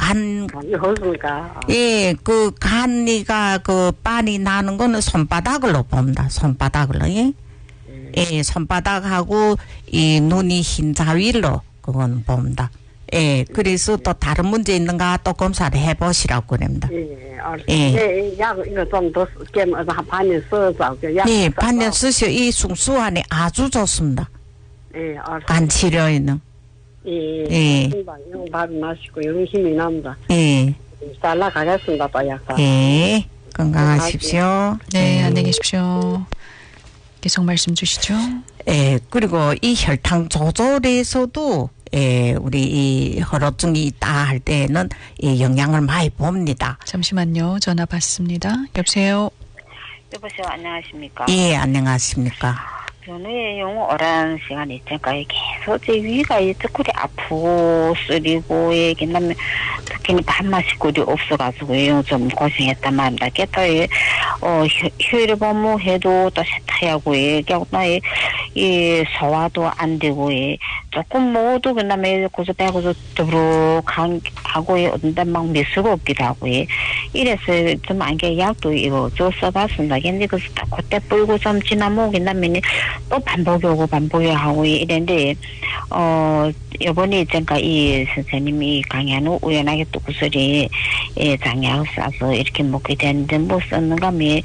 간이 없습니까? 예, 그 간이가 그 빤이 나는 거는 손바닥으로 봅니다. 손바닥으로, 예? 예, 손바닥하고 이 눈이 흰 자위로 그건 봅니다. 예, 그래서 또 다른 문제 있는가 또 검사를 해보시라고 그럽니다. 예, 알았습니다. 예, 약 이거 좀 더 깨면 한 반년 써서 네, 반년 쓰셔. 이 숭수안이 아주 좋습니다. 예, 알았습니다. 간 치료에는. 예, 밥 마시고 이런 힘이 납니다. 예. 잘 나가겠습니다, 또 약간. 예, 건강하십시오. 네, 안녕히 계십시오. 계속 말씀 주시죠. 예, 그리고 이 혈당 조절에서도 예, 우리 이 혈호증이 있다 할 때는 이 영향을 많이 봅니다. 잠시만요. 전화 받습니다. 여보세요. 여보세요. 안녕하십니까? 예, 안녕하십니까? 저는 영 오랜 시간 있으니까 계속 제 위가 조금이 아프고 쓰리고 그다음에 특히 밥맛이 꿀이 없어가지고 좀 고생했단 말입니다. 게다가 휴일 근무해도 또 세타하고 나의 이 소화도 안 되고 조금 모두 그다음에 고소 배고서 더부룩하고 어떤데 막 미수가 없기도 하고 이래서 좀 안개 약도 이거 좀 써봤습니다. 근데 그때 불고 좀 지나면 그다음에 또 반복이 오고 반복이 하고 이랬는데 이번에 제가 이 선생님이 강의하는 우연하게 또 구슬이 장약을 싸서 이렇게 먹게 됐는데 뭐 썼는가 면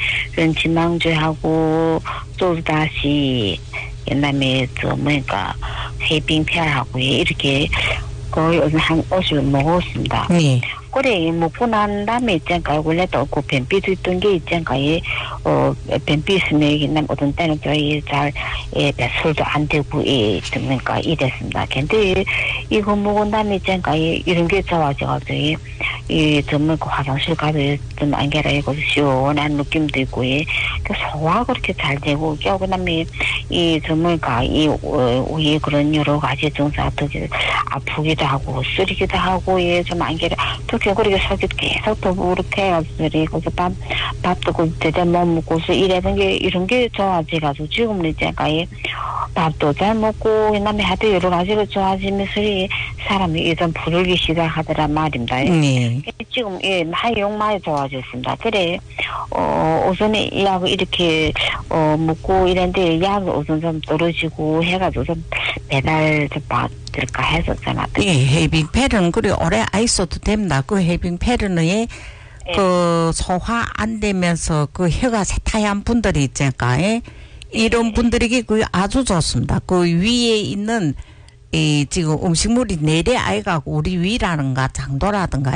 지망주하고 또 다시 옛날에 뭐니까 해빙패하고 이렇게 거의 한 50을 먹었습니다. 네. 그래 먹고 난 다음에 있잖아요. 원래도 그 변비도 있던 게 있잖아요. 변비 있으면 어떤 때는 저희 잘 배설도 안 되고 그러니까 이랬습니다. 근데 이거 먹은 다음에 있잖아요. 이런 게 좋아져가지고 정말 그 화장실 가도 좀 안개라 이거 시원한 느낌도 있고 그 소화 그렇게 잘 되고 그다음에 정말 이 그런 여러 가지 증상들 아프기도 하고 쓰리기도 하고 좀 안개라 특히 그렇게 속이 계속 더부룩해 가지고 그래서 밥도 그 제대로 못 먹고서 이런 게 좋아져가지고 지금은 이제 밥도 잘 먹고 그다음에 하도 여러 가지가 좋아지면서 사람이 좀 부르기 시작하더란 말입니다. 네. 지금 많이 좋아졌습니다. 그래 우선에 이 약을 이렇게 먹고 이랬는데 약이 우선 좀 떨어지고 해가지고 좀 배달 좀 받을까 했었잖아. 예, 해빙패는 그래 오래 안 있어도 됩니다. 그 해빙패는 그 소화 안 되면서 그 혀가 세타한 분들이 있잖아요. 이런 분들에게 그 아주 좋습니다. 그 위에 있는 지금 음식물이 내려 아이가고 우리 위라든가 장도라든가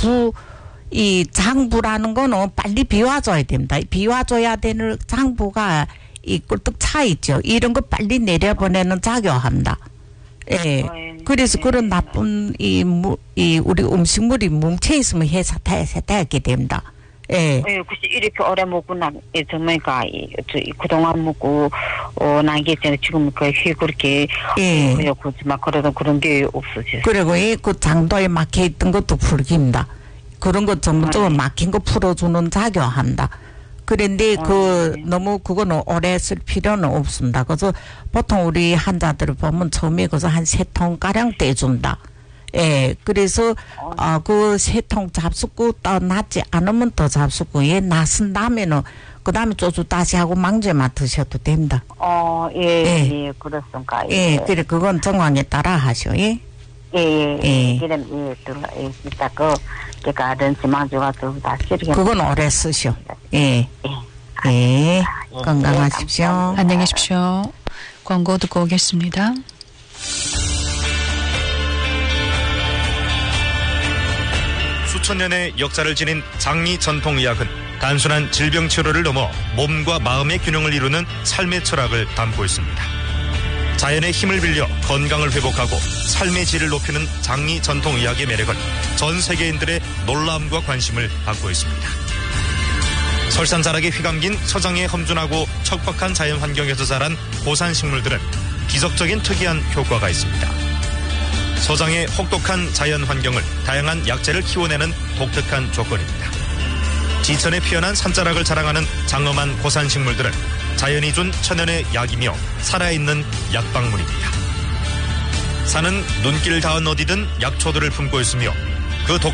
이 장부라는 거는 빨리 비워줘야 됩니다. 비워줘야 되는 장부가 이 꿀떡 차 있죠. 이런 거 빨리 내려보내는 작용합니다. 예. 그래서 그런 나쁜 우리 음식물이 뭉쳐 있으면 세타하게 됩니다. 예. 글쎄 이렇게 오래 먹고 정말 그동안 먹고 나게 지금 그렇게 막 그런 게 없어졌어요. 그리고 그 장도에 막혀 있던 것도 풀깁니다. 그런 것 전부 막힌 거 풀어주는 작용한다. 그런데 너무 그거는 오래 쓸 필요는 없습니다. 그래서 보통 우리 환자들을 보면 처음에 그래서 한 3통 가량 떼준다. 예, 그래서 그 3통 잡수고 또 낫지 않으면 더 잡수고 낫은 다음에는 그 다음에 쪼주 다시 하고 망제만 드셔도 됩니다. 예, 그렇습니까? 예, 그래 그건 정황에 따라 하셔. 예. 그럼 이따 제가 런치망주가 좀 다시 그건 오래 쓰셔. 예. 예. 건강하십시오. 안녕히 계십시오. 광고 듣고 오겠습니다. 수천 년의 역사를 지닌 장리 전통의학은 단순한 질병 치료를 넘어 몸과 마음의 균형을 이루는 삶의 철학을 담고 있습니다. 자연의 힘을 빌려 건강을 회복하고 삶의 질을 높이는 장리 전통의학의 매력은 전 세계인들의 놀라움과 관심을 받고 있습니다. 설산자락에 휘감긴 서장의 험준하고 척박한 자연 환경에서 자란 고산식물들은 기적적인 특이한 효과가 있습니다. 서장의 혹독한 자연 환경을 다양한 약재를 키워내는 독특한 조건입니다. 지천에 피어난 산자락을 자랑하는 장엄한 고산식물들은 자연이 준 천연의 약이며 살아있는 약방문입니다. 산은 눈길 닿은 어디든 약초들을 품고 있으며 그